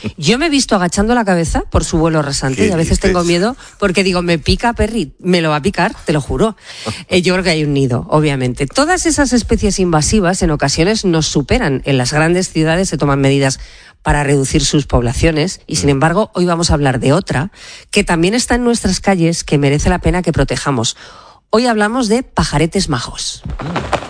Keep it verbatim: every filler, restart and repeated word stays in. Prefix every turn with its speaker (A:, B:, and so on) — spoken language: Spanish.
A: Yo me he visto agachando la cabeza por su vuelo rasante y a veces
B: dices?
A: tengo miedo porque digo, me pica Perry, me lo va a picar, te lo juro. Eh, yo creo que hay un nido, obviamente. Todas esas especies invasivas en ocasiones nos superan. En las grandes ciudades se toman medidas para reducir sus poblaciones y, sin embargo, hoy vamos a hablar de otra que también está en nuestras calles, que merece la pena que protejamos. Hoy hablamos de pajaretes majos.